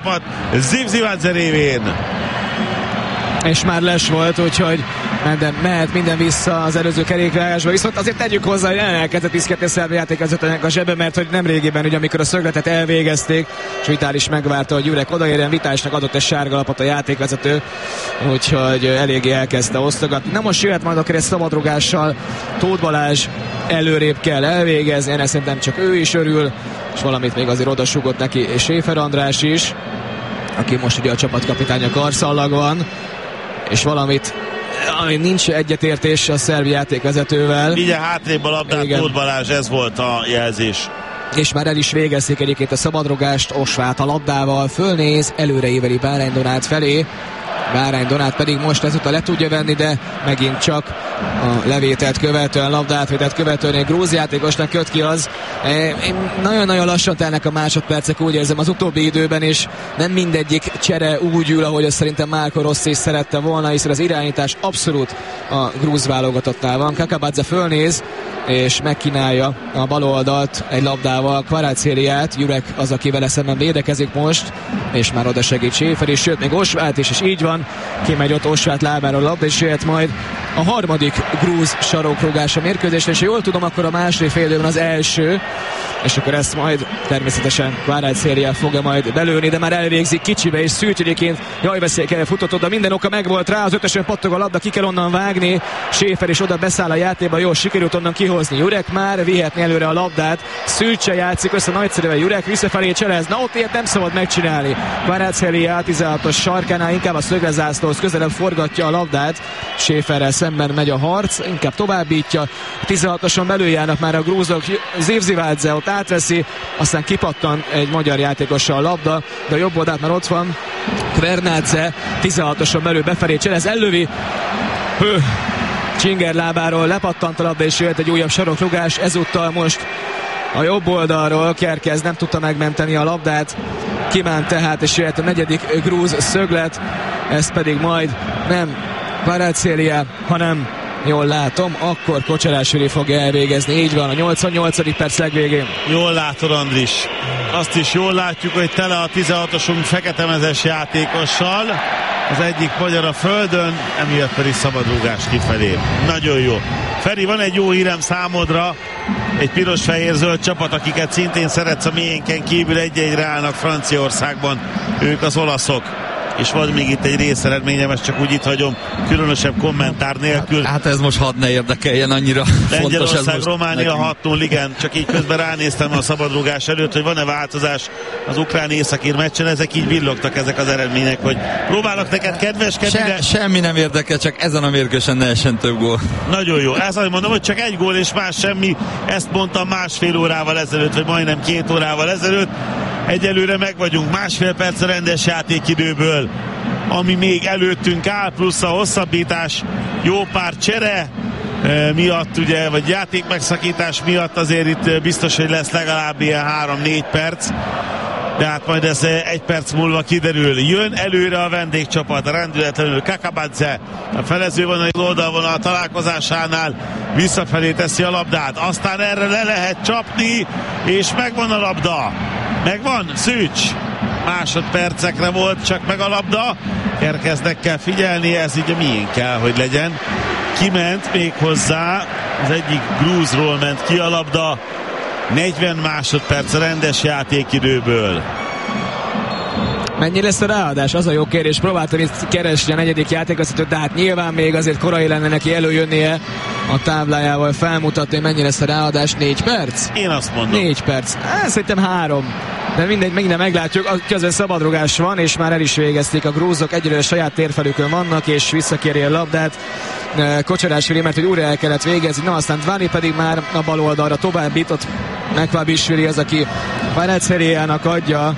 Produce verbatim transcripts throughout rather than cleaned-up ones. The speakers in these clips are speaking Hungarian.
Zivzivadze révén. És már les volt, úgyhogy minden, mehet minden vissza az előző kerékvágásba, viszont azért tegyük hozzá, hogy elkezdett piszketni a szerb játékvezetőnek a zsebe, mert hogy nem régiben, ugye, amikor a szögletet elvégezték, és Vitális megvárta, hogy Jurek odaérjen, Vitálisnak adott egy sárgalapot a játékvezető, úgyhogy eléggé elkezdte osztogatni. Na most jöhet majd akár egy szabadrugással, Tóth Balázs előrébb kell elvégezni, ennek szerintem csak ő is örül, és valamit még azért odasugott neki, és Séfer András is, aki most ugye a csapatkapitánya karszallag van, és valamit, ami nincs egyetértés a szerb játékvezetővel. Vigye hátrébb a labdát Tóth Balázs, ez volt a jelzés. És már el is végezték egyébként a szabadrugást, Osvát a labdával fölnéz, előre éveli Bárány Donát felé. Bárány Donát pedig most ezúttal le tudja venni, de megint csak a levételt követően, labdátvételt követően egy grúz játékosnak köt ki az. Nagyon-nagyon lassan telnek a másodpercek, úgy érzem, az utóbbi időben, és nem mindegyik csere úgy ül, ahogy azt szerintem Márko Rossi is szerette volna, hiszen az irányítás abszolút a grúz válogatottnál van. Kakabadze fölnéz, és megkínálja a bal oldalt egy labdával Kvaratskhelia-t. Jurek az, aki vele szemben védekezik most, és már oda segít Séfer is, sőt még Osvát is, és így van, kimegy ott Osvát lábáról a labda, és jöhet majd a harmadik grúz sarokrugás a mérkőzésre, és ha jól tudom, akkor a második fél időben az első, és akkor ezt majd természetesen Kvaratskhelia fogja majd belőni, de már elvégzik kicsibe, és Szűcs egyébként jaj veszélyekkel futott oda, minden oka megvolt rá, az ötösen pattog a labda, ki kell onnan vágni, Séfer is oda beszáll a játékba, jó, sikerült onnan kihozni Jurek, már vihetni előre a labdát, Szűcse játszik össze nagyszerűen, Jurek visszafelé cselez, na ott ilyet nem szabad megcsinálni. Kvaratskhelia tizenhatos sarkánál inkább a szöglezászlóhoz közelebb forgatja a labdát, Séferrel szemben megy a harc, inkább továbbítja, tizenhatoson belül járnak már a grúzok, Zivzivadze ott átveszi, aztán kipattan egy magyar játékossal a labda, de a jobb oldalt már ott van Kvernádze, tizenhatoson belül befelé cselez, ellövi, hő, Csinger lábáról lepattant a labda, és jöhet egy újabb sarokrugás, ezúttal most a jobb oldalról Kerkez nem tudta megmenteni a labdát, kimánt tehát, és jöhet a negyedik grúz szöglet, ez pedig majd nem Kvaratskhelia, hanem jól látom, akkor Kocsarásvili fogja elvégezni, így van, a nyolcvannyolcadik perc legvégén. Jól látod, Andris. Azt is jól látjuk, hogy tele a tizenhatosunk feketemezes játékossal, az egyik magyar a földön, emiatt pedig szabadrúgás kifelé. Nagyon jó. Feri, van egy jó hírem számodra, egy piros-fehér-zöld csapat, akiket szintén szeretsz a miénken kívül, egy-egyre állnak Franciaországban, ők az olaszok. És van még itt egy részeredményem, ezt csak úgy itt hagyom, különösebb kommentár nélkül. Hát, hát ez most hadd ne érdekeljen, annyira fontos ez most. Románia hat null, igen, csak így közben ránéztem a szabadrugás előtt, hogy van-e változás az ukrán északír meccsen, ezek így villogtak ezek az eredmények, hogy próbálok neked kedveskedni, Se, de... Semmi nem érdekel, csak ezen a mérkőzésen ne essen több gól. Nagyon jó, ezt azt mondom, hogy csak egy gól és más semmi, ezt mondtam másfél órával ezelőtt, vagy majdnem két órával ezelőtt. Egyelőre meg vagyunk másfél perc a rendes játékidőből, ami még előttünk áll, plusz a hosszabbítás, jó pár csere e, miatt, ugye, vagy játék megszakítás miatt azért itt biztos, hogy lesz legalább ilyen három-négy perc, de hát majd ez egy perc múlva kiderül. Jön előre a vendégcsapat, rendületlenül Kakabadze, a felező van az oldalvonal találkozásánál, visszafelé teszi a labdát, aztán erre le lehet csapni, és megvan a labda. Megvan, Szűcs. Másodpercekre volt csak meg a labda. Kerkeznek kell figyelni, ez így a mién kell, hogy legyen. Kiment még hozzá, az egyik grúzról ment ki a labda. negyven másodperc a rendes játékidőből. Mennyi lesz a ráadás? Az a jó kérdés. Próbáltam itt keresni a negyedik játékvezetőt, de hát nyilván még azért korai lenne neki előjönnie a táblájával felmutatni, hogy mennyi lesz a ráadás. Négy perc? Én azt mondom. Négy perc. Hát, szerintem három. De mindegy, megint meglátjuk. Közben szabadrugás van, és már el is végezték a grúzok. Egyelőre saját térfelükön vannak, és visszakéri a labdát Kocsarásvili, mert hogy újra el kellett végezni. Na, aztán Dvani pedig már a bal oldalra továbbított. Mekvabishvili az, aki Kvaratskhelia-nak adja.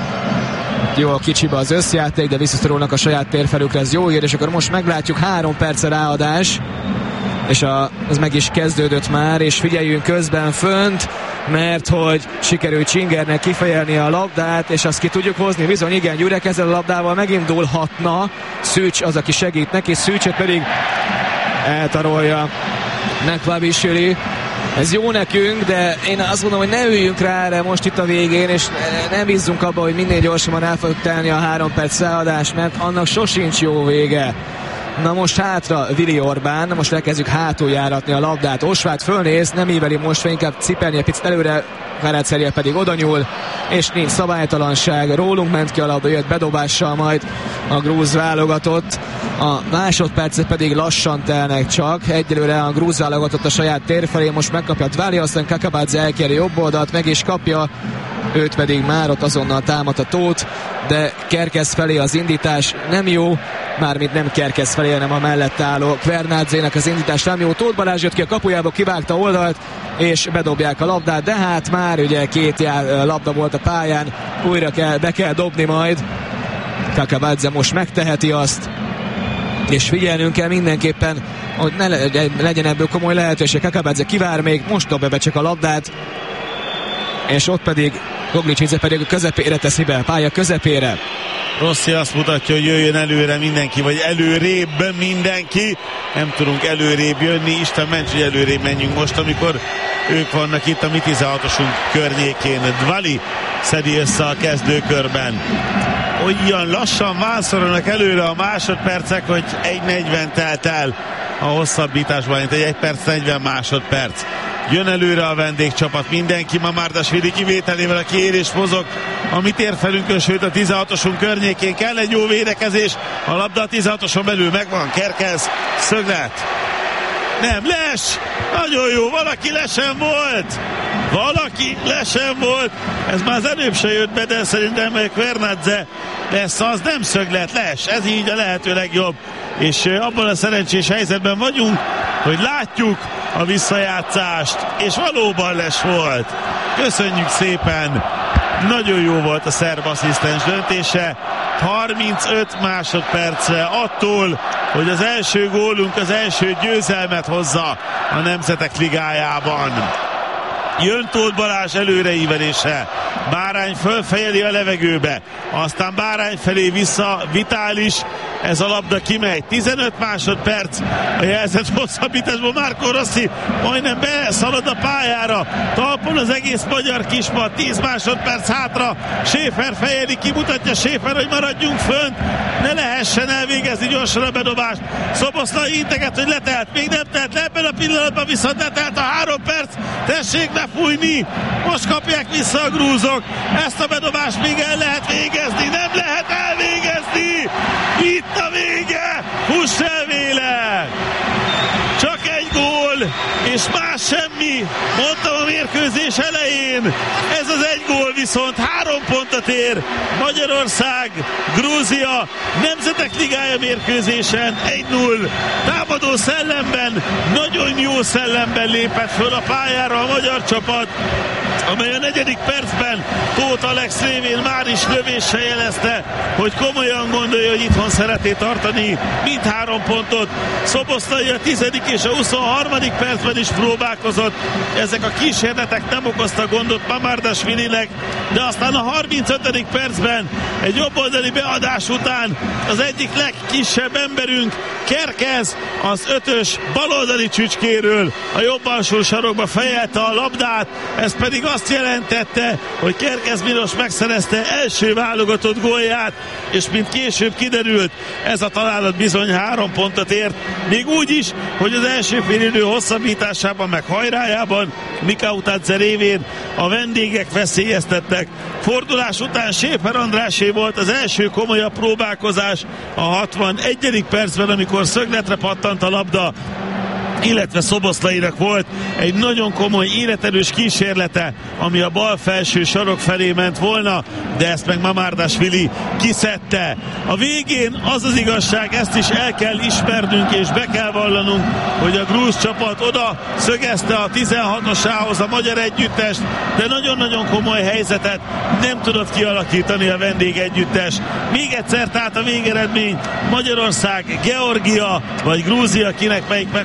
Jó, kicsibe az összjáték, de visszaszorulnak a saját térfelükre, ez jó ír, és akkor most meglátjuk, három perc a ráadás, és a, az meg is kezdődött már, és figyeljünk közben fönt, mert hogy sikerült Csingernek kifejelni a labdát, és azt ki tudjuk hozni, bizony igen, Jurek ezzel a labdával megindulhatna, Szűcs az, aki segít neki, Szűcset pedig eltarolja Mekvabishvili, Ez jó nekünk, de én azt mondom, hogy ne üljünk rá erre most itt a végén, és nem bízzunk abba, hogy minél gyorsabban el fogjuk telni a három perc szállás, mert annak sosincs jó vége. Na most hátra Vili Orbán, most elkezdjük hátuljáratni a labdát. Osváth fölnéz, nem íveli most, inkább cipelni egy picit előre, Verecerje pedig oda nyúl, és nincs szabálytalanság. Rólunk ment ki a labda, jött bedobással majd a grúz válogatott. A másodpercek pedig lassan telnek csak. Egyelőre a grúz válogatott a saját tér felé, most megkapja Dvali, aztán Kakabadze elkéri jobb oldalt, meg is kapja. Őt pedig már ott azonnal támad a Tóth, de Kerkez felé az indítás nem jó, mármint nem Kerkez felé, hanem a mellett álló Kvernádzének az indítás nem jó. Tóth Balázs jött ki a kapujába, kivágta oldalt, és bedobják a labdát, de hát már ugye két jár, labda volt a pályán, újra kell, be kell dobni majd. Kakabadze most megteheti azt, és figyelnünk kell mindenképpen, hogy ne legyen ebből komoly lehetőség. Kakabadze kivár még, most dobja be csak a labdát, és ott pedig Goglicsidze pedig a közepére teszi be, a pálya közepére. Rossi azt mutatja, hogy jöjjön előre mindenki, vagy előrébb mindenki. Nem tudunk előrébb jönni, Isten ments, hogy előrébb menjünk most, amikor ők vannak itt a mi tizenhatosunk környékén. Dvali szedi össze a kezdőkörben. Olyan lassan vászorolnak előre a másodpercek, hogy egy negyven telt el a hosszabbításban, mint egy egy perc negyven másodperc. Jön előre a vendégcsapat, mindenki Mamardashvili kivételével, a kiérés mozog a mi térfelünkön, sőt a tizenhatosunk környékén. Kell egy jó védekezés, a labda a tizenhatoson belül megvan, Kerkez, szöglet. Nem, les! Nagyon jó, valaki lesen volt! Valaki lesen volt! Ez már az előbb se jött be, de szerintem Kvernadze lesz, az nem szöglet, les. Ez így a lehető legjobb. És abban a szerencsés helyzetben vagyunk, hogy látjuk a visszajátszást, és valóban les volt. Köszönjük szépen! Nagyon jó volt a szerb asszisztens döntése. harmincöt másodpercre attól, hogy az első gólunk az első győzelmet hozza a Nemzetek Ligájában. Jön Tóth Balázs előreívelése. Bárány fölfejeli a levegőbe. Aztán Bárány felé vissza Vitális. Ez a labda kimegy. tizenöt másodperc a jelzett hosszabbításból. Marco Rossi majdnem beszalad a pályára. Talpon az egész magyar kispat. tíz másodperc hátra. Schäfer fejeli, kimutatja Schäfer, hogy maradjunk fönt. Ne lehessen elvégezni gyorsan a bedobást. Szoboszlai integet, hogy letelt. Még nem telt le, ebben a pillanatban viszont letelt a három perc. Tessék befújni. Most kapják vissza a grúzok. Ezt a bedobást még el lehet végezni. Nem lehet elvégezni. Itt a vége. Fuss el véle. Csak egy gól, és más semmi. Mondtam a mérkőzés elején. Ez az egy gól viszont három pontot ér. Magyarország, Grúzia, Nemzetek Ligája mérkőzésen egy null. Támadó szellemben, nagyon jó szellemben lépett föl a pályára a magyar csapat, amely a negyedik percben Tóth Alex révén már is lövéssel jelezte, hogy komolyan gondolja, hogy itthon szeretné tartani mindhárom pontot. Szoboszlai a tizedik és a huszonharmadik percben is próbálkozott. Ezek a kísérletek nem okoztak gondot Mamardashvilinek, de aztán a harmincötödik percben egy jobboldali beadás után az egyik legkisebb emberünk, Kerkez, az ötös baloldali csücskéről a jobb alsó sarokba fejelte a labdát, ez pedig azt jelentette, hogy Kerkez Milos megszerezte első válogatott gólját, és mint később kiderült, ez a találat bizony három pontot ért, még úgy is, hogy az első félidő hosszabbításában meg hajrájában Mikautadze révén a vendégek veszélyeztettek. Fordulás után Schäfer Andrásé volt az első komolyabb próbálkozás a hatvanegyedik percben, amikor szögletre pattant a labda, illetve Szoboszlainak volt egy nagyon komoly életerős kísérlete, ami a bal felső sarok felé ment volna, de ezt meg Mamardashvili kiszedte. A végén az az igazság, ezt is el kell ismernünk és be kell vallanunk, hogy a grúz csapat oda szögezte a tizenhatosához a magyar együttest, de nagyon-nagyon komoly helyzetet nem tudott kialakítani a vendég együttes. Még egyszer tehát a végeredmény Magyarország, Georgia vagy Grúzia, kinek melyik megfogalmaz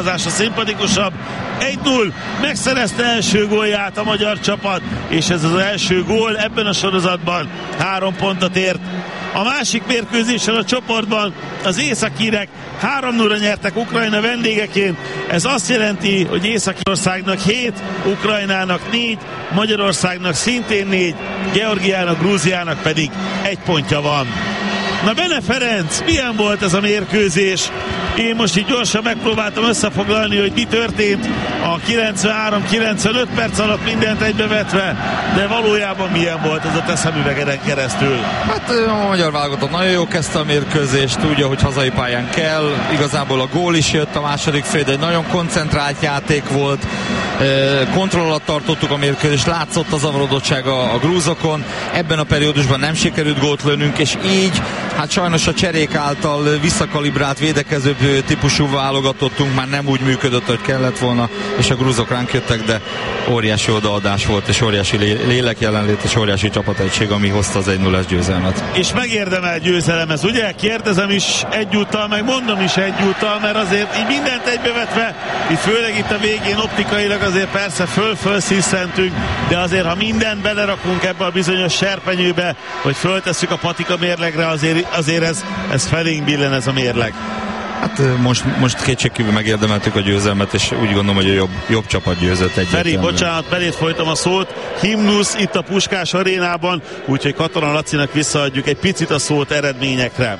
megfogalmazása szimpatikusabb. egy null, megszerezte első gólját a magyar csapat, és ez az első gól ebben a sorozatban három pontot ért. A másik mérkőzésen a csoportban az északírek három nullra nyertek Ukrajna vendégeként. Ez azt jelenti, hogy Észak-Írországnak hét, Ukrajnának négy, Magyarországnak szintén négy, Georgiának, Grúziának pedig egy pontja van. Na Bene Ferenc, milyen volt ez a mérkőzés? Én most így gyorsan megpróbáltam összefoglalni, hogy mi történt a kilencvenhárom kilencvenöt perc alatt, mindent egybevetve, de valójában milyen volt ez a te szemüvegeden keresztül? Hát a magyar válogatott nagyon jó kezdte a mérkőzést, tudja, hogy hazai pályán kell, igazából a gól is jött a második fél, de egy nagyon koncentrált játék volt, kontroll alatt tartottuk a mérkőzést, látszott az zavarodottság a, a grúzokon, ebben a periódusban nem sikerült gólt lőnünk, és így hát sajnos a cserék által visszakalibrált védekezőbb típusú válogatottunk már nem úgy működött, hogy kellett volna, és a grúzok ránk jöttek, de óriási odaadás volt, és óriási lélek jelenlét, és óriási csapategység, ami hozta az egy nullás győzelmet. És megérdemel győzelem ez, ugye? Kérdezem is egyúttal, meg mondom is egyúttal, mert azért így mindent egybevetve, itt főleg itt a végén optikailag azért persze föl-föl sziszentünk, de azért ha mindent belerakunk ebbe a bizonyos serpenyőbe, hogy föltesszük a patika mérlegre, azért, azért ez, ez felénk billen ez a mérleg. Hát most, most kétségkívül megérdemeltük a győzelmet, és úgy gondolom, hogy a jobb, jobb csapat győzött egyértelműen. Feri, bocsánat, belét folytam a szót. Himnusz itt a Puskás arénában, úgyhogy Katona Lacinak visszaadjuk egy picit a szót eredményekre.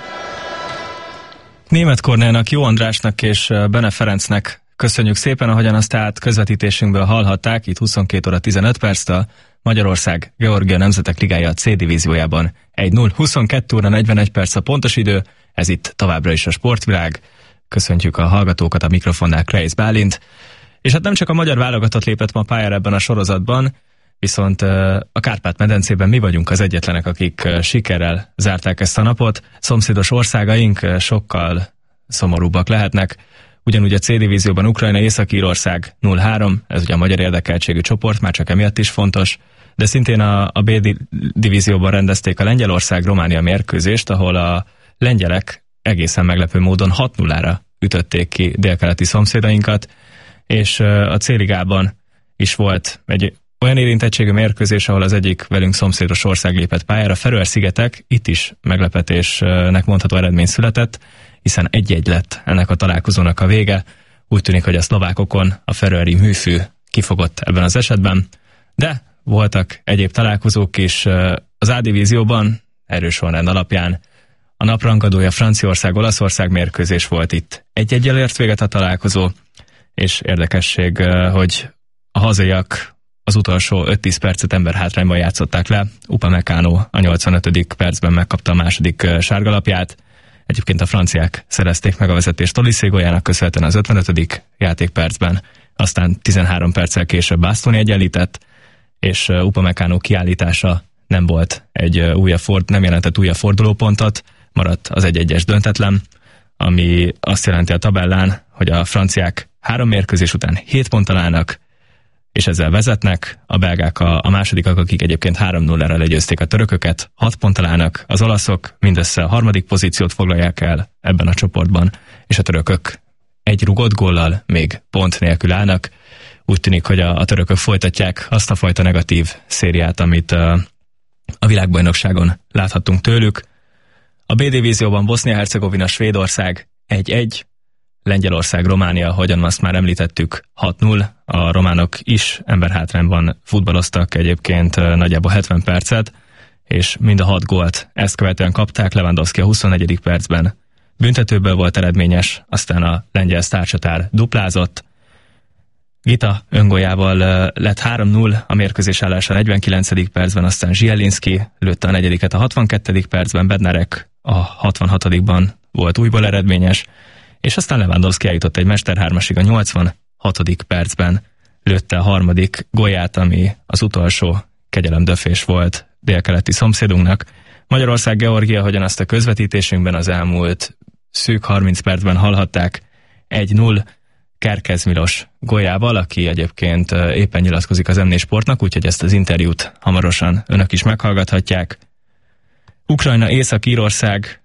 Németh Kornélnak, Jó Andrásnak és Bene Ferencnek köszönjük szépen, ahogyan azt tehát közvetítésünkből hallhatták, itt huszonkét óra tizenöt perctől Magyarország Georgia Nemzetek Ligája C divíziójában egy null, huszonkettő óra negyvenegy perc a pontos idő, ez itt továbbra is a Sportvilág. Köszöntjük a hallgatókat, a mikrofonnál Kreisz Bálint. És hát nem csak a magyar válogatott lépett ma pályára ebben a sorozatban, viszont a Kárpát-medencében mi vagyunk az egyetlenek, akik sikerrel zárták ezt a napot. Szomszédos országaink sokkal szomorúbbak lehetnek. Ugyanúgy a C divízióban Ukrajna, Észak-Írország nulla három, ez ugye a magyar érdekeltségű csoport, már csak emiatt is fontos, de szintén a, a B divízióban rendezték a Lengyelország-Románia mérkőzést, ahol a lengyelek egészen meglepő módon hat nullára ütötték ki délkeleti szomszédainkat, és a C-ligában is volt egy olyan érintettségű mérkőzés, ahol az egyik velünk szomszédos ország lépett pályára, Feröer-szigetek, itt is meglepetésnek mondható eredmény született, hiszen egy-egy lett ennek a találkozónak a vége. Úgy tűnik, hogy a szlovákokon a feröeri műfű kifogott ebben az esetben, de voltak egyéb találkozók is. Az A divízióban erős sorrend alapján a naprangadója Franciaország-Olaszország mérkőzés volt itt. Egy-egyel ért véget a találkozó, és érdekesség, hogy a hazaiak az utolsó öt-tíz percet emberhátrányban játszották le. Upamecano a nyolcvanötödik percben megkapta a második sárgalapját. Egyébként a franciák szerezték meg a vezetést Olysée góljának köszönhetően az ötvenötödik játékpercben, aztán tizenhárom perccel később Bastoni egyenlített, és Upamecano kiállítása nem volt egy újabb ford, nem jelentett újabb fordulópontot, maradt az egy-egyes döntetlen, ami azt jelenti a tabellán, hogy a franciák három mérkőzés után hét ponttal állnak, és ezzel vezetnek, a belgák a, a másodikak, akik egyébként három nullára legyőzték a törököket, hat ponttal állnak, az olaszok mindössze a harmadik pozíciót foglalják el ebben a csoportban, és a törökök egy rugott góllal még pont nélkül állnak. Úgy tűnik, hogy a, a törökök folytatják azt a fajta negatív szériát, amit a, a világbajnokságon láthattunk tőlük. A B divízióban Bosznia-Hercegovina, Svédország egy-egy, Lengyelország, Románia, ahogyan azt már említettük, hat null. A románok is emberhátrányban futballoztak egyébként nagyjából hetven percet, és mind a hat gólt ezt követően kapták. Lewandowski a huszonnegyedik percben büntetőből volt eredményes, aztán a lengyel sztárcsatár duplázott. Gita öngóljával lett három null, a mérkőzés állása a negyvenkilencedik percben, aztán Zsielinski lőtte a negyediket a hatvankettedik percben, Bednarek a hatvanhatodikban volt újból eredményes, és aztán Lewandowski eljutott egy mesterhármasig a nyolcvanhatodik percben lőtte a harmadik gólját, ami az utolsó kegyelemdöfés volt délkeleti szomszédunknak. Magyarország, Georgia, hogyan azt a közvetítésünkben az elmúlt szűk harminc percben hallhatták, egy null Kerkez Milos góljával, aki egyébként éppen nyilatkozik az em négy Sportnak, úgyhogy ezt az interjút hamarosan önök is meghallgathatják. Ukrajna, Észak-Írország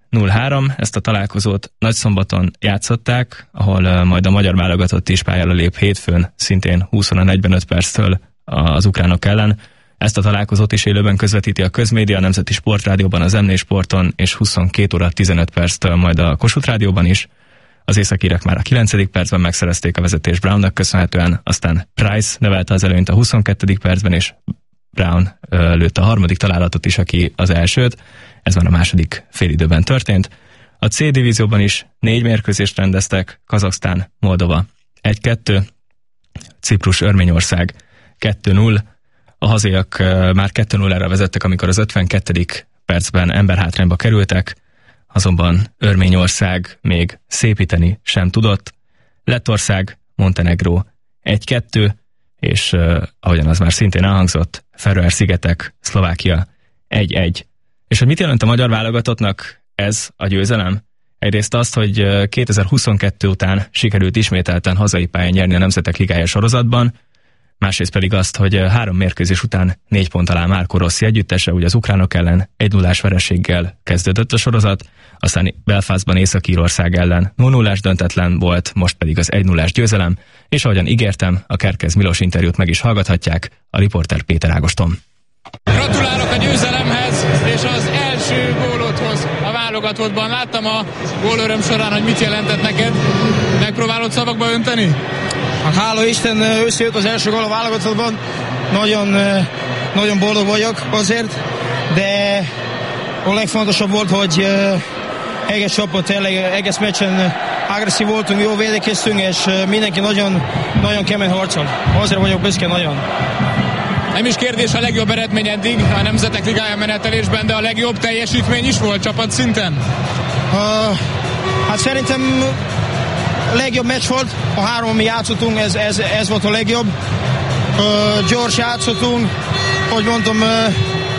nulla három, ezt a találkozót Nagyszombaton játszották, ahol majd a magyar válogatott is pályára lép hétfőn, szintén húsz óra negyvenöt perctől az ukránok ellen. Ezt a találkozót is élőben közvetíti a Közmédia, a Nemzeti Sportrádióban, az em négy Sporton, és huszonkét óra tizenöt perctől majd a Kossuth Rádióban is. Az északírek már a kilencedik percben megszerezték a vezetést Brownnak köszönhetően, aztán Price növelte az előnyt a huszonkettedik percben, és Brown ö, lőtt a harmadik találatot is, aki az elsőt. Ez már a második félidőben történt. A C divízióban is négy mérkőzést rendeztek, Kazaksztán, Moldova egy kettő, Ciprus, Örményország kettő null. A hazaiak ö, már kettő nullára vezettek, amikor az ötvenkettedik percben emberhátrányba kerültek, azonban Örményország még szépíteni sem tudott. Lettország, Montenegró egy kettő, és uh, ahogyan az már szintén elhangzott, Feröer-szigetek, Szlovákia egy egy. És hogy mit jelent a magyar válogatottnak ez a győzelem? Egyrészt azt, hogy kétezer-huszonkettő után sikerült ismételten hazai pályán nyerni a Nemzetek Ligája sorozatban, másrészt pedig azt, hogy három mérkőzés után négy pont alá Marco Rossi együttese, ugye az ukránok ellen egy nullás vereséggel kezdődött a sorozat, aztán Belfastban Észak-Írország ellen nulla nullás döntetlen volt, most pedig az egy nullás győzelem, és ahogyan ígértem, a Kerkez Milos interjút meg is hallgathatják, a riporter Péter Ágoston. Gratulálok a győzelemhez és az első gólodhoz a válogatottban. Láttam a gólöröm során, hogy mit jelentett neked. Megpróbálod szavakba önteni? Hát hála Isten, összejött az első gól a válogatottban. Nagyon, nagyon boldog vagyok azért, de a legfontosabb volt, hogy egész csapat, tényleg egész meccsen agresszív voltunk, jó védekeztünk, és mindenki nagyon, nagyon kemény harcol. Azért vagyok büszke nagyon. Nem is kérdés a legjobb eredmény eddig a Nemzetek Ligája menetelésben, de a legjobb teljesítmény is volt csapat szinten? Uh, hát szerintem legjobb meccs volt, a három, ami játszottunk, ez, ez, ez volt a legjobb. Uh, gyors játszottunk, hogy mondtam, uh,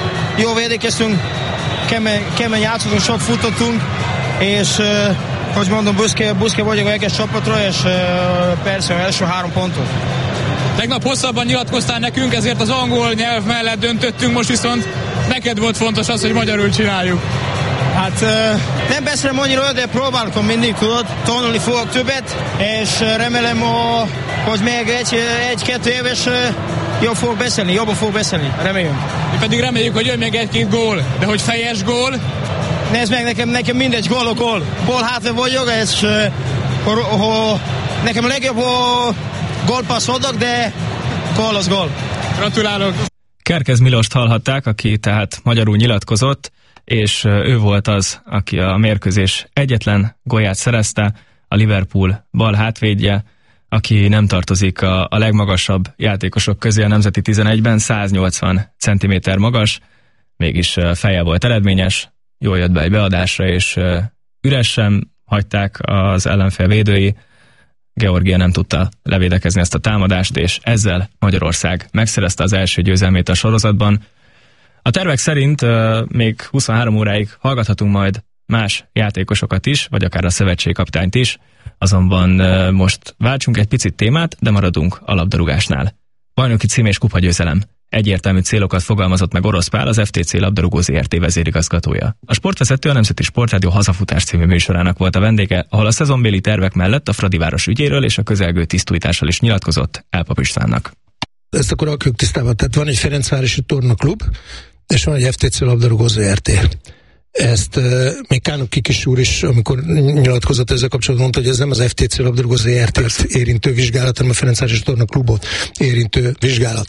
jó védekeztünk, kemény, kemény játszottunk, sok futottunk, és uh, hogy mondom, büszke, büszke vagyok az egész csapatra, és uh, persze első három pontot. Tegnap hosszabban nyilatkoztál nekünk, ezért az angol nyelv mellett döntöttünk, most viszont neked volt fontos az, hogy magyarul csináljuk. Hát nem beszélem annyira, de próbálkom mindig, tudod, tanulni fogok többet, és remélem, hogy még egy, egy-kettő éves jobb fogok beszélni, jobban fogok beszélni, reméljük. Mi pedig reméljük, hogy jön még egy-két gól, de hogy fejes gól? Nézd meg, nekem, nekem mindegy gól a gól. Gól hátra vagyok, és ho, ho, nekem a legjobb a gólpassz adok, de gól az gól. Gratulálok! Kerkez Milost hallhatták, aki tehát magyarul nyilatkozott, és ő volt az, aki a mérkőzés egyetlen gólját szerezte, a Liverpool bal hátvédje, aki nem tartozik a, a legmagasabb játékosok közé a Nemzeti tizenegyben, száznyolcvan centiméter magas, mégis fejjel volt eredményes, jól jött be egy beadásra, és üresen hagyták az ellenfél védői. Georgia nem tudta levédekezni ezt a támadást, és ezzel Magyarország megszerezte az első győzelmét a sorozatban. A tervek szerint uh, még huszonhárom óráig hallgathatunk majd más játékosokat is, vagy akár a szövetségkapitányt is, azonban uh, most váltsunk egy picit témát, de maradunk a labdarúgásnál. Bajnoki cím és kupagyőzelem. Egyértelmű célokat fogalmazott meg Orosz Pál, az ef té cé Labdarúgó zé er té vezérigazgatója. A sportvezető a Nemzeti Sportrádió Hazafutás című műsorának volt a vendége, ahol a szezonbéli tervek mellett a Fradiváros ügyéről és a közelgő tisztújtással is nyilatkozott Elpap Istvánnak. Ezt akkor rakjuk tisztában. Tehát van egy Ferencvárosi Tornaklub, és van egy ef té cé Labdarúgó zé er té. Ezt uh, még Kánok Kikis úr is, amikor nyilatkozott ezzel kapcsolatban, mondta, hogy ez nem az ef té cé Labdarúgó zé er té-t érintő vizsgálat, hanem a Ferencvárosi Tornaklubot érintő vizsgálat.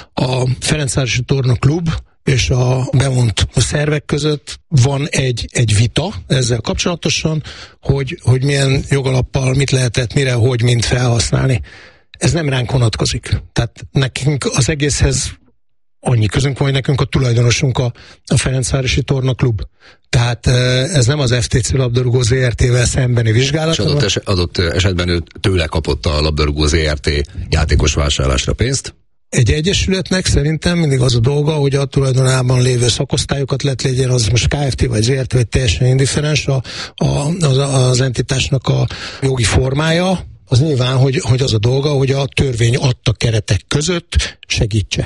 A Ferencvárosi Tornaklub és a bevont szervek között van egy, egy vita ezzel kapcsolatosan, hogy, hogy milyen jogalappal, mit lehetett, mire, hogy, mint felhasználni. Ez nem ránk vonatkozik. Tehát nekünk az egészhez annyi közünk van, hogy nekünk a tulajdonosunk a, a Ferencvárosi Tornaklub. Tehát ez nem az ef té cé Labdarúgó zé er té-vel szembeni vizsgálat. És adott, es- adott esetben ő tőle kapott a Labdarúgó zé er té játékos vásárlásra pénzt? Egy egyesületnek szerintem mindig az a dolga, hogy a tulajdonában lévő szakosztályokat lett legyen, az most ká ef té vagy zé er té, vagy teljesen indifferens a, a, az, az entitásnak a jogi formája, az nyilván, hogy, hogy az a dolga, hogy a törvény adta keretek között segítse.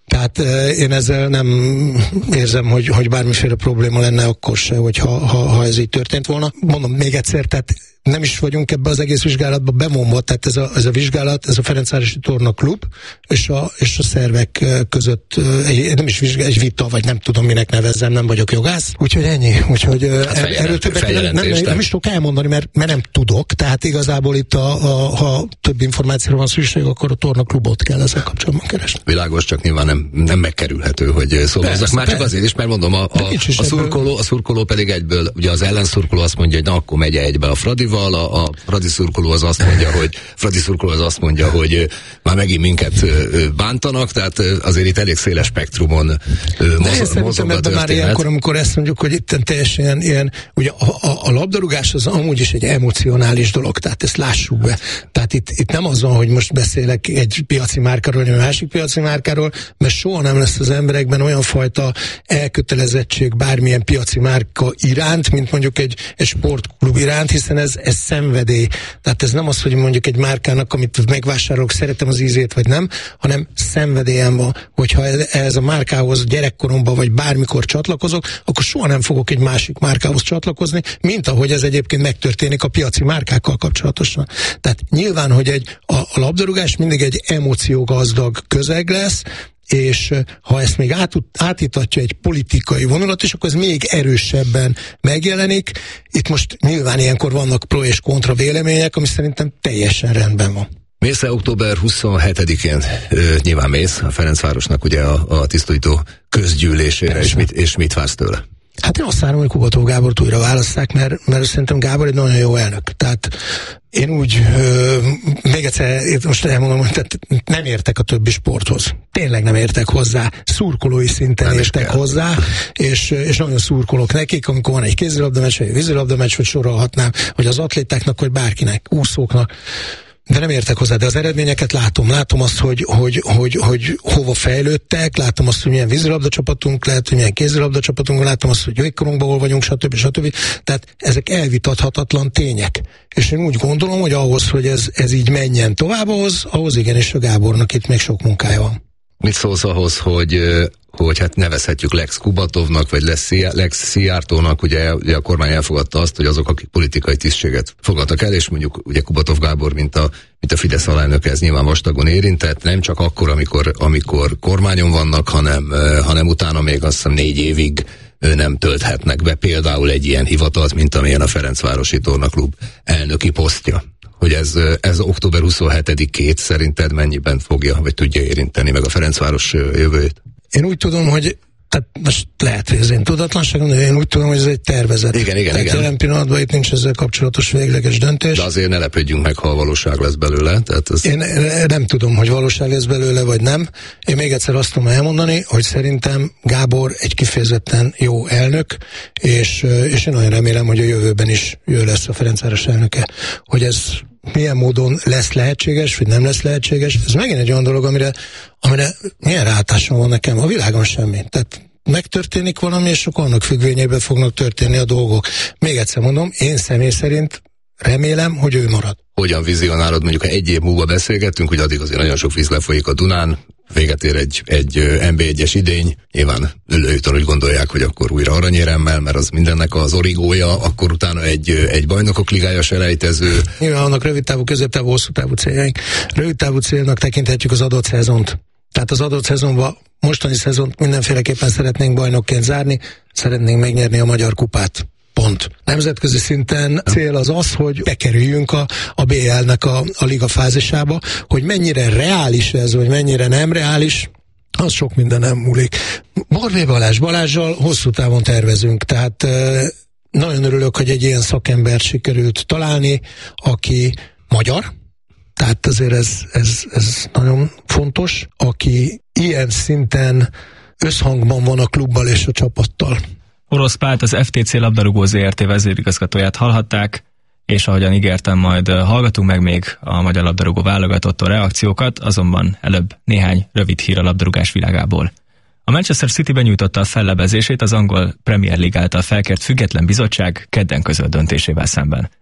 Tehát én ezzel nem érzem, hogy, hogy bármiféle probléma lenne akkor se, hogyha, ha, ha ez így történt volna. Mondom még egyszer, tehát nem is vagyunk ebbe az egész vizsgálatba bevonva, tehát ez a, ez a vizsgálat, ez a Ferencvárosi Torna Klub és a, és a szervek között egy, nem is vizsgál, egy vita, vagy nem tudom minek nevezzem, nem vagyok jogász. Úgyhogy ennyi. Úgyhogy hát er, erről többet nem, nem, nem, nem is tudok elmondani, mert, mert nem tudok, tehát igazából itt a, a, ha több információra van szükség, akkor a Torna Klubot kell ezzel kapcsolatban keresni. Világos, csak nyilván nem, nem megkerülhető, hogy szólózzak. Már csak azért is, mert mondom, a, a, a, szurkoló, a szurkoló pedig egyből, ugye az ellenszurkoló azt mondja, hogy na akkor megy egybe a Fradival, a, a Fradi szurkoló az azt mondja, hogy Fradi szurkoló az azt mondja, hogy már megint minket bántanak, tehát azért itt elég széles spektrumon mozog, mozog a történet. Már ilyenkor, amikor ezt mondjuk, hogy itt teljesen ilyen, ilyen ugye a, a, a labdarúgás az amúgy is egy emocionális dolog, tehát ezt lássuk be. Tehát itt, itt nem az van, hogy most beszélek egy piaci márkáról, vagy egy másik piaci márkáról, mert soha nem lesz az emberekben olyan fajta elkötelezettség bármilyen piaci márka iránt, mint mondjuk egy, egy sportklub iránt, hiszen ez, ez szenvedély. Tehát ez nem az, hogy mondjuk egy márkának, amit megvásárolok, szeretem az ízét, vagy nem, hanem szenvedélyem van, hogyha ez a márkához gyerekkoromban, vagy bármikor csatlakozok, akkor soha nem fogok egy másik márkához csatlakozni, mint ahogy ez egyébként megtörténik a piaci márkákkal kapcsolatosan. Tehát nyilván, hogy egy, a, a labdarúgás mindig egy emóciógazdag közeg lesz, és ha ezt még át, átítatja egy politikai vonulat, és akkor ez még erősebben megjelenik. Itt most nyilván ilyenkor vannak pro és kontra vélemények, ami szerintem teljesen rendben van. Mész október huszonhetedikén, ö, nyilván mész a Ferencvárosnak ugye a, a tisztító közgyűlésére, és mit, és mit vársz tőle? Hát én azt várom, hogy Kubatov Gábort újra választák, mert, mert szerintem Gábor egy nagyon jó elnök. Tehát én úgy, ö, még egyszer most elmondom, hogy tehát nem értek a többi sporthoz. Tényleg nem értek hozzá. Szurkolói szinten nem értek hozzá, és, és nagyon szurkolok nekik, amikor van egy kézilabdameccs, vagy egy vízilabdameccs, vagy sorolhatnám, hogy az atlétáknak, vagy bárkinek, úszóknak. De nem értek hozzá, de az eredményeket látom. Látom azt, hogy, hogy, hogy, hogy hova fejlődtek, látom azt, hogy milyen vízilabda csapatunk lehet, hogy milyen kézilabda csapatunk, látom azt, hogy jégkorunkban hol vagyunk, stb. stb. Tehát ezek elvitathatatlan tények. És én úgy gondolom, hogy ahhoz, hogy ez, ez így menjen tovább, ahhoz, ahhoz igenis a Gábornak itt még sok munkája van. Mit szólsz ahhoz, hogy, hogy hát nevezhetjük Lex Kubatovnak, vagy Lex Szijjártónak, ugye, ugye a kormány elfogadta azt, hogy azok, akik politikai tisztséget fogadtak el, és mondjuk ugye Kubatov Gábor, mint a, mint a Fidesz alelnöke, ez nyilván vastagon érintett, nem csak akkor, amikor, amikor kormányon vannak, hanem, hanem utána még azt hiszem négy évig nem tölthetnek be például egy ilyen hivatalt, mint amilyen a Ferencvárosi Torna Klub elnöki posztja. Hogy ez, ez október huszonhetedikét szerinted mennyiben fogja, vagy tudja érinteni meg a Ferencváros jövőjét? Én úgy tudom, hogy tehát most lehet, hogy ez én tudatlanságom, de én úgy tudom, hogy ez egy tervezet. Igen, igen, tehát igen. Jelen pillanatban itt nincs ezzel kapcsolatos végleges döntés. De azért ne lepődjünk meg, ha a valóság lesz belőle. Tehát ez... Én nem tudom, hogy valóság lesz belőle, vagy nem. Én még egyszer azt tudom elmondani, hogy szerintem Gábor egy kifejezetten jó elnök, és, és én nagyon remélem, hogy a jövőben is ő lesz a Ferencváros elnöke. Hogy ez milyen módon lesz lehetséges, vagy nem lesz lehetséges, ez megint egy olyan dolog, amire, amire milyen ráhatásom van nekem, a világon semmi. Tehát megtörténik valami, és akkor annak függvényében fognak történni a dolgok. Még egyszer mondom, én személy szerint remélem, hogy ő marad. Hogyan vizionálod, mondjuk ha egy év múlva beszélgettünk, hogy addig azért nagyon sok víz lefolyik a Dunán, véget ér egy, egy en bé egyes idény, nyilván lőjtől úgy gondolják, hogy akkor újra aranyéremmel, mert az mindennek az origója, akkor utána egy, egy bajnokok ligája selejtező. Nyilván vannak rövidtávú, középtávú, hosszú távú céljaink. Rövidtávú célnak tekinthetjük az adott szezont. Tehát az adott szezonban, mostani szezont mindenféleképpen szeretnénk bajnokként zárni, szeretnénk megnyerni a Magyar Kupát. Pont. Nemzetközi szinten cél az az, hogy bekerüljünk a, a bé el-nek a, a liga fázisába, hogy mennyire reális ez, vagy mennyire nem reális, az sok minden nem múlik. Barvé Balázs Balázsjal hosszú távon tervezünk, tehát e, nagyon örülök, hogy egy ilyen szakembert sikerült találni, aki magyar, tehát azért ez, ez, ez nagyon fontos, aki ilyen szinten összhangban van a klubbal és a csapattal. Orosz Pált, az ef té cé labdarúgó zé er té vezérigazgatóját hallhatták, és ahogyan ígértem, majd hallgatunk meg még a magyar labdarúgó válogatottól reakciókat, azonban előbb néhány rövid hír a labdarúgás világából. A Manchester City benyújtotta a fellebezését az angol Premier League által felkért független bizottság kedden közölt döntésével szemben.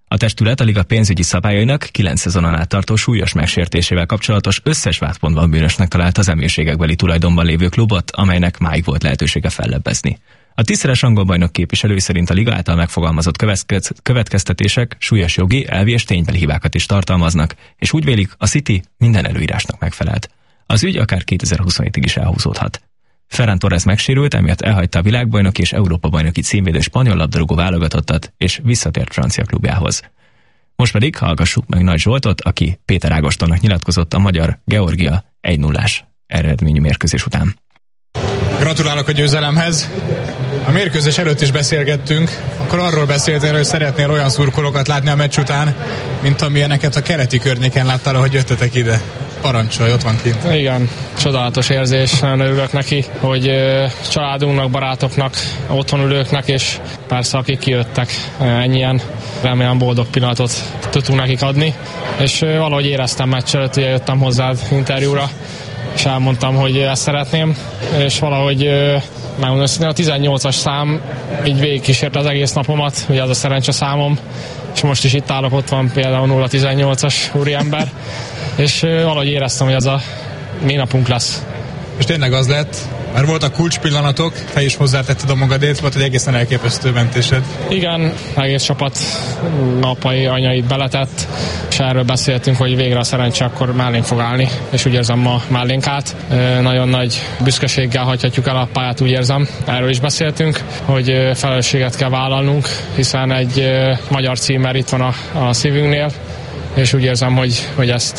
A testület a liga pénzügyi szabályainak kilenc szezonon át tartó súlyos megsértésével kapcsolatos összes vádpontban bűnösnek talált az emírségekbeli tulajdonban lévő klubot, amelynek máig volt lehetősége fellebbezni. A tízszeres angol bajnok képviselői szerint a liga által megfogalmazott következtetések súlyos jogi, elvi és ténybeli hibákat is tartalmaznak, és úgy vélik, a City minden előírásnak megfelelt. Az ügy akár kétezer-huszonhétig is elhúzódhat. Ferran Torres megsérült, emiatt elhagyta a világbajnoki és Európa-bajnoki címvédő spanyol labdarúgó válogatottat, és visszatért francia klubjához. Most pedig hallgassuk meg Nagy Zsoltot, aki Péter Ágostonnak nyilatkozott a magyar Georgia egy nullás eredményű mérkőzés után. Gratulálok a győzelemhez. A mérkőzés előtt is beszélgettünk, akkor arról beszéltél, hogy szeretnél olyan szurkolókat látni a meccs után, mint amilyeneket a keleti környéken láttál, ahogy jöttetek ide. Parancsolj, ott van kint. Igen, csodálatos érzés, nagyon örülök neki, hogy családunknak, barátoknak, otthonülőknek, és persze akik kijöttek ennyien, remélem boldog pillanatot tudtunk nekik adni, és valahogy éreztem meccs előtt, ugye jöttem hozzád interjúra, és elmondtam, hogy ezt szeretném, és valahogy megmondom őszintén, a tizennyolcas szám így végigkísért az egész napomat, ugye az a szerencse számom, és most is itt állok, ott van például nulla tizennyolcas úriember, és valahogy éreztem, hogy ez a mi napunk lesz. És tényleg az lett, mert voltak kulcspillanatok, te is hozzátetted a magadét, volt egy egészen elképesztő mentésed. Igen, egész csapat apai, anyait beletett, és erről beszéltünk, hogy végre a szerencse akkor mellénk fog állni, és úgy érzem, ma mellénk állt. Nagyon nagy büszkeséggel hagyhatjuk el a pályát, úgy érzem. Erről is beszéltünk, hogy felelősséget kell vállalnunk, hiszen egy magyar címer itt van a, a szívünknél, és úgy érzem, hogy, hogy ezt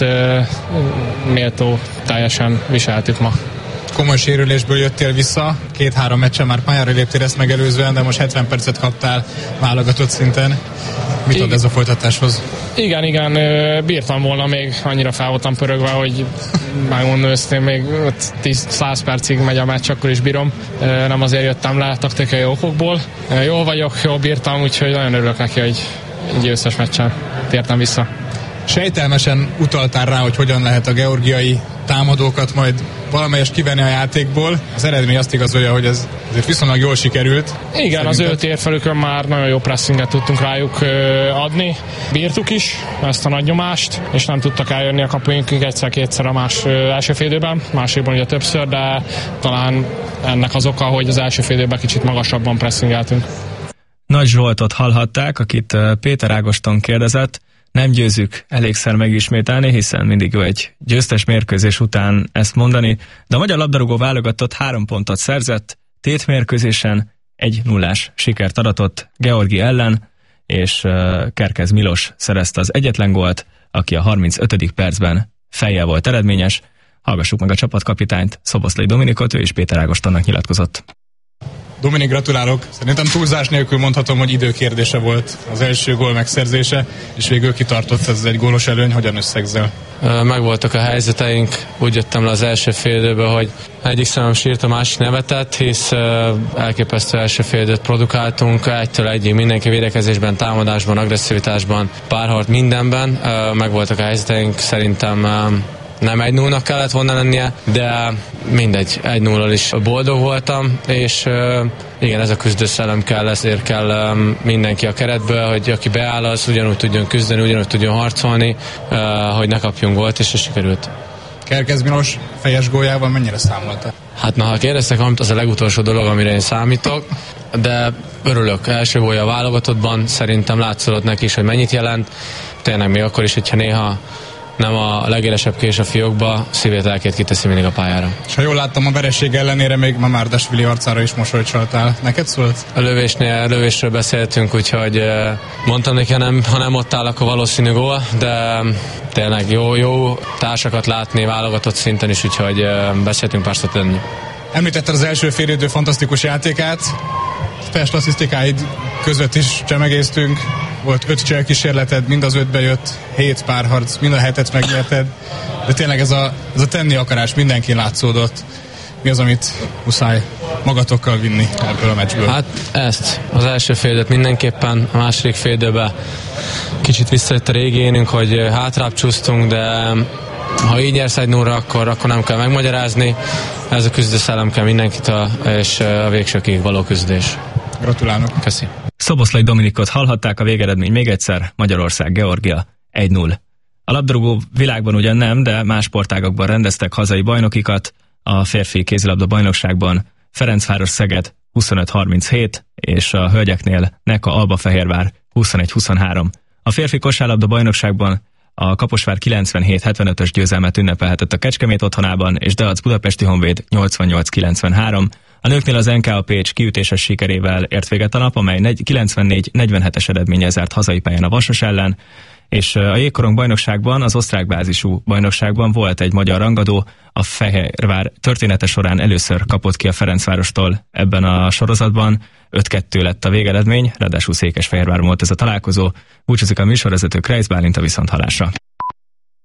méltó teljesen viseltük ma. Komoly sérülésből jöttél vissza, két-három meccsen már pályára léptél ezt megelőzően, de most hetven percet kaptál válogatott szinten. Mit ad ez a folytatáshoz? Igen, igen, bírtam volna, még annyira fel voltam pörögve, hogy megmondom őszintén, még tíz-száz percig megy a meccs, akkor is bírom. Nem azért jöttem le taktikai okokból. Jól vagyok, jól bírtam, úgyhogy nagyon örülök neki, hogy egy összes meccsen tértem vissza. Sejtelmesen utaltál rá, hogy hogyan lehet a georgiai támadókat majd valamelyest kivenni a játékból. Az eredmény azt igazolja, hogy ez azért viszonylag jól sikerült. Igen, szerinted? Az ő térfelükön már nagyon jó pressinget tudtunk rájuk adni. Bírtuk is ezt a nagy nyomást, és nem tudtak eljönni a kapuinkig egyszer-kétszer a más első félidőben, másikban ugye többször, de talán ennek az oka, hogy az első félidőben kicsit magasabban pressingeltünk. Nagy Zsoltot hallhatták, akit Péter Ágoston kérdezett. Nem győzük elégszer megismételni, hiszen mindig jó egy győztes mérkőzés után ezt mondani, de a magyar labdarúgó válogatott három pontot szerzett, tétmérkőzésen egy nullás sikert adatott Georgia ellen, és uh, Kerkez Milos szerezte az egyetlen gólt, aki a harmincötödik percben fejjel volt eredményes. Hallgassuk meg a csapatkapitányt, Szoboszlai Dominikot, ő is Péter Ágostonnak nyilatkozott. Dominik, gratulálok! Szerintem túlzás nélkül mondhatom, hogy időkérdése volt az első gól megszerzése, és végül kitartott ez egy gólos előny. Hogyan összegzel? Megvoltak a helyzeteink, úgy jöttem le az első félidőből, hogy egyik szemem sírt, a másik nevetett, hisz elképesztő első félidőt produkáltunk, egytől egyig mindenki védekezésben, támadásban, agresszivitásban, párharc mindenben. Megvoltak a helyzeteink, szerintem nem egy nullnak kellett volna lennie, de mindegy, egy nullal is boldog voltam, és uh, igen, ez a küzdőszellem kell, ezért kell um, mindenki a keretből, hogy aki beáll, az ugyanúgy tudjon küzdeni, ugyanúgy tudjon harcolni, uh, hogy ne kapjunk gólt, és ez sikerült. Kerkez Milos fejes góljával mennyire számolta? Hát na, ha kérdeztek, amit az a legutolsó dolog, amire én számítok, de örülök. Első gólja a válogatottban, szerintem látszott neki is, hogy mennyit jelent. Tényleg még akkor is, hogyha néha nem a legélesebb kés a fiókba, szívét, lelkét kiteszi mindig a pályára. És ha jól láttam, a vereség ellenére még Mamárdasvili arcára is mosolyt csaltál. Neked szólt? A lövésnél, a lövésről beszéltünk, úgyhogy mondtam neki, ha nem, ha nem ott áll, akkor valószínű gól, de tényleg jó, jó társakat látni válogatott szinten is, úgyhogy beszéltünk pár szót tenni. Említetted az első félidő fantasztikus játékát, te statisztikáid között is csemegéztünk, volt öt cselkísérleted, mind az ötbe jött, hét párharc, mind a hetet megnyerted, de tényleg ez a, ez a tenni akarás mindenki látszódott. Mi az, amit muszáj magatokkal vinni ebből a meccsből? Hát ezt, az első félidőt mindenképpen, a második félidőben kicsit visszajött a régi énünk, hogy hátrább csúsztunk, de ha így nyersz egy nullra, akkor, akkor nem kell megmagyarázni. Ez a küzdőszellem kell mindenkit, a, és a végsőkig való küzdés. Gratulálok. Köszi. Szoboszlai Dominikot hallhatták, a végeredmény még egyszer, Magyarország, Georgia egy null. A labdarúgó világban ugyan nem, de más sportágakban rendeztek hazai bajnokikat. A férfi kézilabda bajnokságban Ferencváros Szeged huszonöt harminchét, és a hölgyeknél Neka Albafehérvár huszonegy huszonhárom. A férfi kosárlabda bajnokságban a Kaposvár kilencvenhét hetvenötös győzelmet ünnepelhetett a Kecskemét otthonában, és Deac Budapesti Honvéd nyolcvannyolc kilencvenhárom. A nőknél az en ká á Pécs kiütéses sikerével ért véget a nap, amely kilencvennégy negyvenhetes eredménnyel zárt hazai pályán a Vasas ellen, és a jégkorong bajnokságban, az osztrák bázisú bajnokságban volt egy magyar rangadó, a Fehérvár története során először kapott ki a Ferencvárostól ebben a sorozatban, öt kettő lett a végeredmény, ráadásul Székesfehérvár volt ez a találkozó. Búcsúzik a műsorvezető, Kreisz Bálint, a viszonthallásra.